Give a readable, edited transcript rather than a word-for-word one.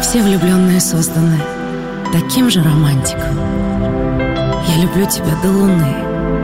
все влюбленные созданы таким же романтиком. Я люблю тебя до луны,